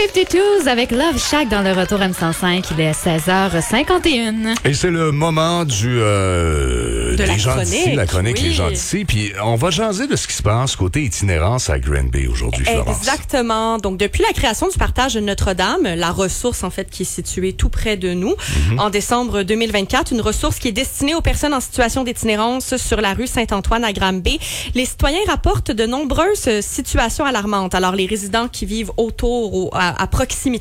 B-52s avec Love Shack dans le retour M105. Il est 16h51. Et c'est le moment des gens d'ici, la chronique Les gens d'ici. Puis on va jaser de ce qui se passe côté itinérance à Granby aujourd'hui, Florence. Exactement. Donc, depuis la création du partage de Notre-Dame, la ressource, en fait, qui est située tout près de nous, en décembre 2024, une ressource qui est destinée aux personnes en situation d'itinérance sur la rue Saint-Antoine à Granby. Les citoyens rapportent de nombreuses situations alarmantes. Alors, les résidents qui vivent autour ou à proximité